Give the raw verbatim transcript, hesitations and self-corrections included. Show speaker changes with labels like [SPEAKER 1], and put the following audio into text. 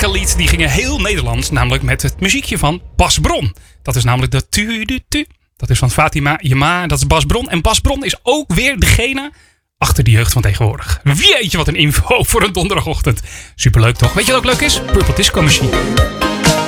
[SPEAKER 1] lied die gingen heel Nederlands. Namelijk met het muziekje van Bas Bron. Dat is namelijk de tu du tu. Dat is van Fatima Yema. Dat is Bas Bron. En Bas Bron is ook weer degene achter de jeugd van tegenwoordig. Wie weet je wat een info voor een donderdagochtend. Superleuk toch? Weet je wat ook leuk is? Purple Disco Machine.